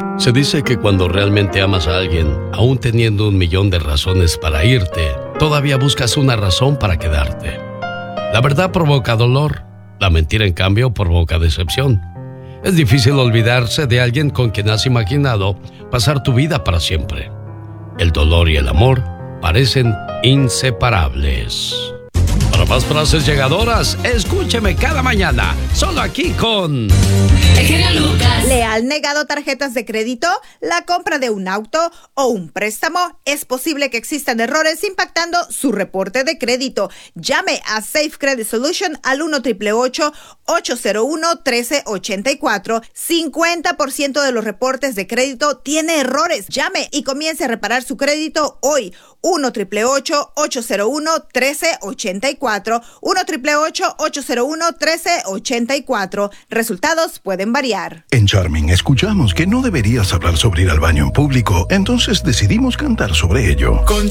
Se dice que cuando realmente amas a alguien, aún teniendo 1,000,000 de razones para irte, todavía buscas una razón para quedarte. La verdad provoca dolor, la mentira en cambio provoca decepción. Es difícil olvidarse de alguien con quien has imaginado pasar tu vida para siempre. El dolor y el amor parecen inseparables. Para más frases llegadoras, escúcheme cada mañana, solo aquí con... El genio Lucas. ¿Le han negado tarjetas de crédito? ¿La compra de un auto o un préstamo? Es posible que existan errores impactando su reporte de crédito. Llame a Safe Credit Solution al 1-888-801-1384. 50% de los reportes de crédito tiene errores. Llame y comience a reparar su crédito hoy. 1-888-801-1384. 1-888-801-1384. Resultados pueden variar. En Charming escuchamos que no deberías hablar sobre ir al baño en público, entonces decidimos cantar sobre ello. Con